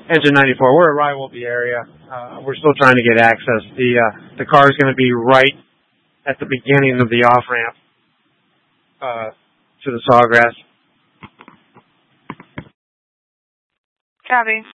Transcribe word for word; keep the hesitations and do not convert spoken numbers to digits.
Engine ninety-four. We're at Rywolpe area. Uh, we're still trying to get access. The uh, the car is going to be right at the beginning of the off-ramp uh, to the Sawgrass. Copy.